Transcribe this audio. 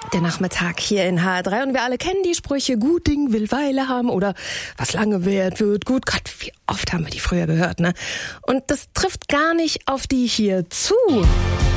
Der Nachmittag hier in HR3 und wir alle kennen die Sprüche, gut Ding will Weile haben oder was lange währt, wird gut. Gott, wie oft haben wir die früher gehört, ne? Und das trifft gar nicht auf die hier zu.